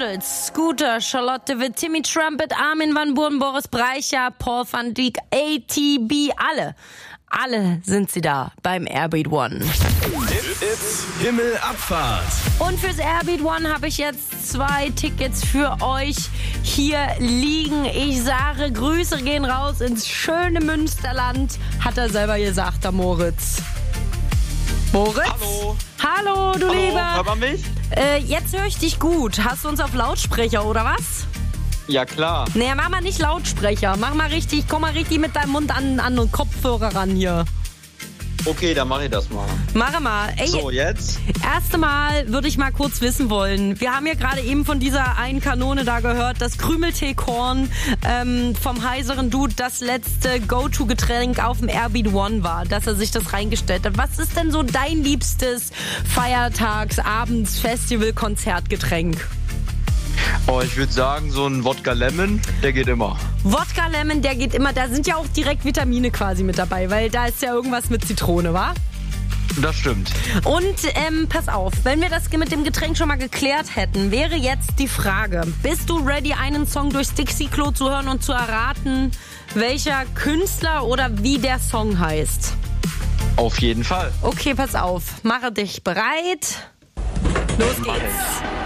Models, Scooter, Charlotte Witt, Timmy Trumpet, Armin van Buuren, Boris Brejcha, Paul van Dyk, ATB, alle sind sie da beim Airbeat One. It's Himmelabfahrt. Und fürs Airbeat One habe ich jetzt 2 Tickets für euch hier liegen. Ich sage, Grüße gehen raus ins schöne Münsterland, hat er selber gesagt, der Moritz. Moritz? Hallo, du Lieber. Hört man mich? Jetzt höre ich dich gut. Hast du uns auf Lautsprecher, oder was? Ja, klar. Nee, mach mal nicht Lautsprecher. Komm mal richtig mit deinem Mund an den Kopfhörer ran hier. Okay, dann mache ich das mal. Mach mal. Ey, So, jetzt? erste Mal würde ich mal kurz wissen wollen. Wir haben ja gerade eben von dieser einen Kanone da gehört, dass Krümelteekorn vom heiseren Dude das letzte Go-To-Getränk auf dem Airbeat One war, dass er sich das reingestellt hat. Was ist denn so dein liebstes Feiertags-, Abends-, Festival-Konzertgetränk? Oh, ich würde sagen, so ein Wodka Lemon, der geht immer. Wodka Lemon, der geht immer. Da sind ja auch direkt Vitamine quasi mit dabei, weil da ist ja irgendwas mit Zitrone, wa? Das stimmt. Und pass auf, wenn wir das mit dem Getränk schon mal geklärt hätten, wäre jetzt die Frage, bist du ready, einen Song durchs Dixie-Klo zu hören und zu erraten, welcher Künstler oder wie der Song heißt? Auf jeden Fall. Okay, pass auf, mache dich bereit. Los geht's.